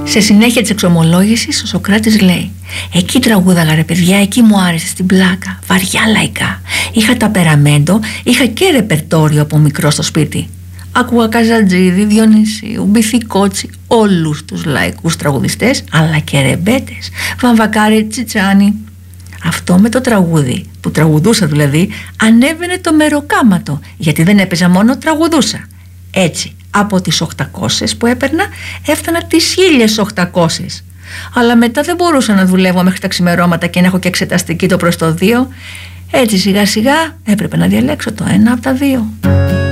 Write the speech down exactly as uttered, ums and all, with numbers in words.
Σε συνέχεια της εξομολόγησης ο Σωκράτης λέει: εκεί τραγούδαγα ρε παιδιά, εκεί μου άρεσε στην πλάκα, βαριά λαϊκά. Είχα ταπεραμέντο, είχα και ρεπερτόριο από μικρό στο σπίτι. Άκουγα Καζαντζίδη, Διονυσίου, Μπιθικότσι, όλους τους λαϊκούς τραγουδιστές, αλλά και ρεμπέτες, Βαμβακάρη, Τσιτσάνι. Αυτό με το τραγούδι, που τραγουδούσα δηλαδή, ανέβαινε το μεροκάματο, γιατί δεν έπαιζα μόνο, τραγουδούσα. Έτσι, από τις οκτακόσιες που έπαιρνα, έφτανα τις χίλιες οκτακόσιες. Αλλά μετά δεν μπορούσα να δουλεύω μέχρι τα ξημερώματα και να έχω και εξεταστική το προς το δύο. Έτσι σιγά σιγά έπρεπε να διαλέξω το ένα από τα δύο.